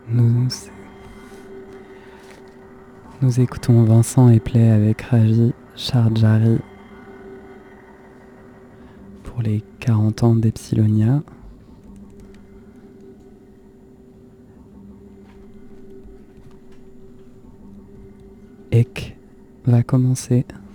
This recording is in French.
Nous, nous écoutons Vincent Epley avec Ravi Charjari pour les 40 ans d'Epsilonia. Ek va commencer.